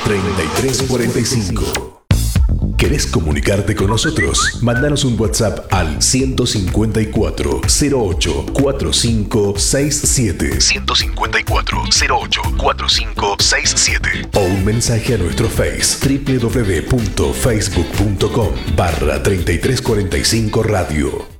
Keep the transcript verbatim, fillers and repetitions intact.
treinta y tres cuarenta y cinco. ¿Querés comunicarte con nosotros? Mándanos un WhatsApp al ciento cincuenta y cuatro, cero ocho, cuarenta y cinco sesenta y siete. ciento cincuenta y cuatro, cero ocho, cuarenta y cinco sesenta y siete. O un mensaje a nuestro Face w w w punto facebook punto com barra treinta y tres cuarenta y cinco radio.